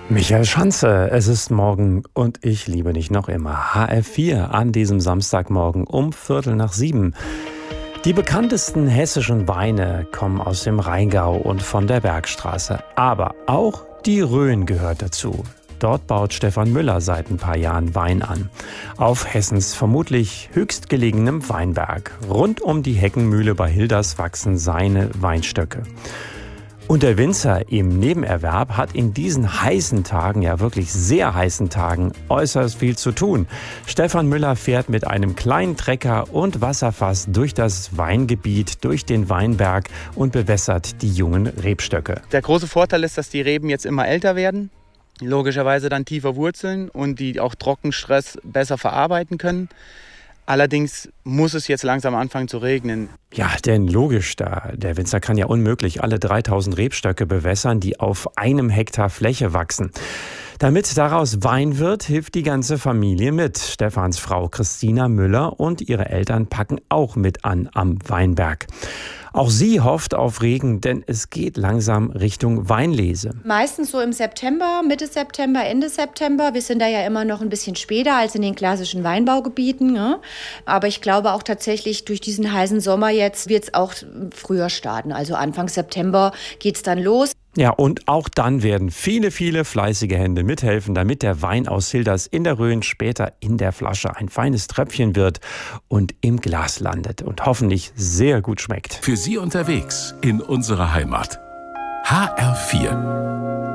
Michael Schanze, es ist morgen und ich liebe dich noch immer. HR4 an diesem Samstagmorgen um 6:15. Die bekanntesten hessischen Weine kommen aus dem Rheingau und von der Bergstraße. Aber auch die Rhön gehört dazu. Dort baut Stefan Müller seit ein paar Jahren Wein an. Auf Hessens vermutlich höchstgelegenem Weinberg. Rund um die Heckenmühle bei Hilders wachsen seine Weinstöcke. Und der Winzer im Nebenerwerb hat in diesen heißen Tagen, ja wirklich sehr heißen Tagen, äußerst viel zu tun. Stefan Müller fährt mit einem kleinen Trecker und Wasserfass durch das Weingebiet, durch den Weinberg und bewässert die jungen Rebstöcke. Der große Vorteil ist, dass die Reben jetzt immer älter werden, logischerweise dann tiefer wurzeln und die auch Trockenstress besser verarbeiten können. Allerdings muss es jetzt langsam anfangen zu regnen. Ja, denn logisch, der Winzer kann ja unmöglich alle 3000 Rebstöcke bewässern, die auf einem Hektar Fläche wachsen. Damit daraus Wein wird, hilft die ganze Familie mit. Stefans Frau Christina Müller und ihre Eltern packen auch mit an am Weinberg. Auch sie hofft auf Regen, denn es geht langsam Richtung Weinlese. Meistens so im September, Mitte September, Ende September. Wir sind da ja immer noch ein bisschen später als in den klassischen Weinbaugebieten. Ne? Aber ich glaube auch tatsächlich, durch diesen heißen Sommer jetzt wird es auch früher starten. Also Anfang September geht es dann los. Ja, und auch dann werden viele, viele fleißige Hände mithelfen, damit der Wein aus Hilders in der Rhön später in der Flasche ein feines Tröpfchen wird und im Glas landet und hoffentlich sehr gut schmeckt. Für Sie unterwegs in unserer Heimat. HR4.